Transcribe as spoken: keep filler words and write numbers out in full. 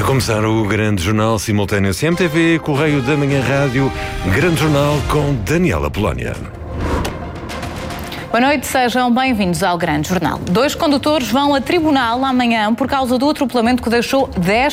Começar o Grande Jornal simultâneo C M T V, Correio da Manhã Rádio, Grande Jornal com Daniela Polónia. Boa noite, sejam bem-vindos ao Grande Jornal. Dois condutores vão a tribunal amanhã por causa do atropelamento que deixou dez